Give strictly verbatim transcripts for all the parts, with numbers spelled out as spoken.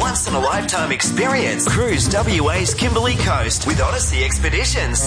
once-in-a-lifetime experience. Cruise W A's Kimberley Coast with Odyssey Expeditions.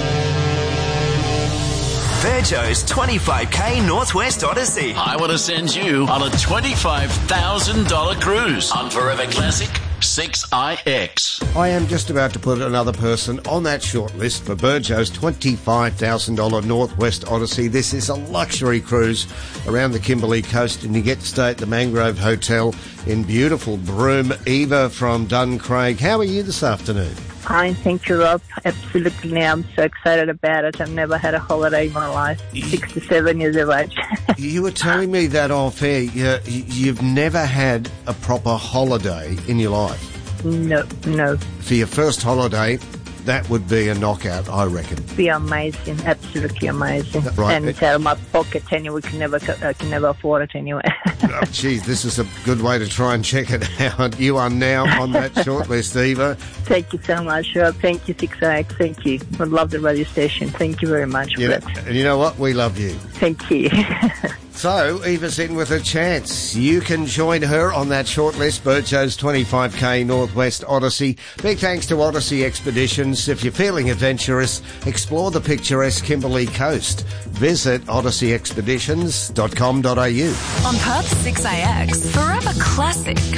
Virgo's twenty-five K Northwest Odyssey. I want to send you on a twenty-five thousand dollars cruise on Forever Classic six I X. I am just about to put another person on that short list for Burjo's twenty-five thousand dollars Northwest Odyssey. This is a luxury cruise around the Kimberley Coast, and you get to stay at the Mangrove Hotel in beautiful Broome. Eva from Duncraig, how are you this afternoon? Fine, thank you, Rob. Absolutely, I'm so excited about it. I've never had a holiday in my life. sixty-seven years of age. You were telling me that off air. You, you've never had a proper holiday in your life. No, no. For your first holiday, that would be a knockout, I reckon. Be amazing, absolutely amazing. Right. And it's out of my pocket anyway. We can never, I can never afford it anyway. Oh, geez, this is a good way to try and check it out. You are now on that shortlist, Eva. Thank you so much, Rob. Thank you, six I X. Thank you. I love the radio station. Thank you very much. You know, and you know what? We love you. Thank you. So, Eva's in with a chance. You can join her on that shortlist, Burjo's twenty-five K Northwest Odyssey. Big thanks to Odyssey Expeditions. If you're feeling adventurous, explore the picturesque Kimberley Coast. Visit odyssey expeditions dot com dot a u. On Perth six I X, Forever Classic